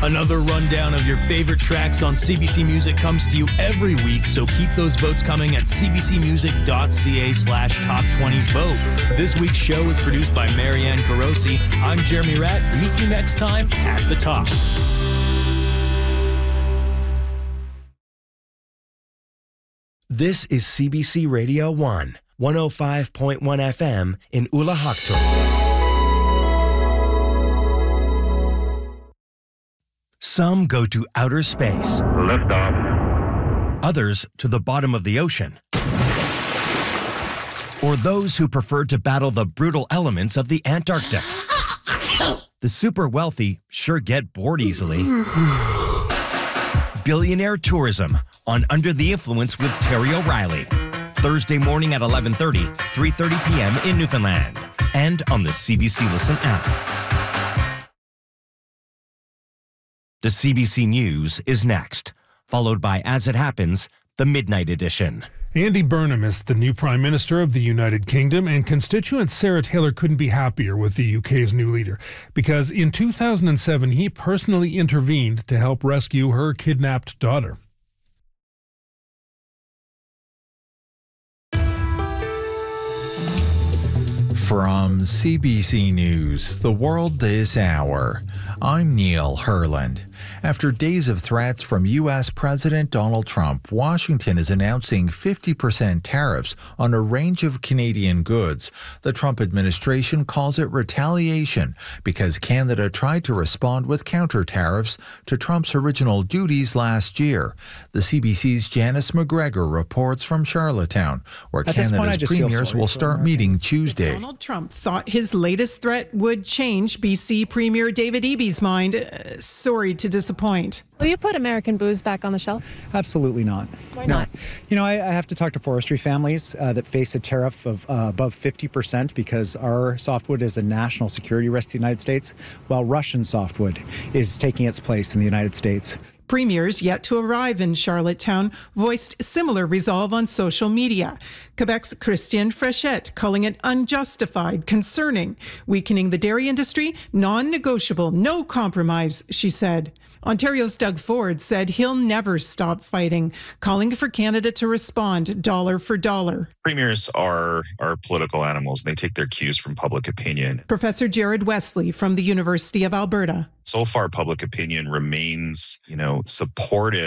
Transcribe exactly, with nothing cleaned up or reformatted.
Another rundown of your favorite tracks on C B C Music comes to you every week, so keep those votes coming at cbcmusic.ca slash top 20 vote. This week's show is produced by Marianne Carosi. I'm Jeremy Ratt. Meet you next time at the top. This is C B C Radio one, one oh five point one F M in Ulahakto. Some go to outer space. Liftoff. Others to the bottom of the ocean. Or those who prefer to battle the brutal elements of the Antarctic. The super wealthy sure get bored easily. Billionaire tourism on Under the Influence with Terry O'Reilly. Thursday morning at eleven thirty, three thirty p.m. in Newfoundland. And on the C B C Listen app. The C B C News is next, followed by As It Happens, the Midnight Edition. Andy Burnham is the new Prime Minister of the United Kingdom, and constituent Sarah Taylor couldn't be happier with the U K's new leader, because in two thousand seven he personally intervened to help rescue her kidnapped daughter. From C B C News, The World This Hour, I'm Neil Herland. After days of threats from U S. President Donald Trump, Washington is announcing fifty percent tariffs on a range of Canadian goods. The Trump administration calls it retaliation because Canada tried to respond with counter tariffs to Trump's original duties last year. The C B C's Janice McGregor reports from Charlottetown, where At this point, I Canada's just feel premiers sorry will for start Americans. meeting Tuesday. Donald Trump thought his latest threat would change B C Premier David Eby's mind. Uh, sorry to disappoint. Will you put American booze back on the shelf? Absolutely not. Why No. not? You know, I, I have to talk to forestry families uh, that face a tariff of uh, above fifty percent because our softwood is a national security risk to the United States, while Russian softwood is taking its place in the United States. Premiers yet to arrive in Charlottetown voiced similar resolve on social media. Quebec's Christiane Frechette calling it unjustified, concerning, weakening the dairy industry, non-negotiable, no compromise, she said. Ontario's Doug Ford said he'll never stop fighting, calling for Canada to respond dollar for dollar. Premiers are, are political animals, and they take their cues from public opinion. Professor Jared Wesley from the University of Alberta. So far, public opinion remains, you know, supportive